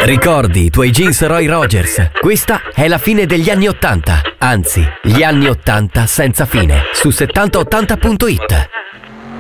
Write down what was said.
Ricordi i tuoi jeans Roy Rogers? Questa è la fine degli anni '80, anzi, gli anni '80 senza fine, su 7080.it.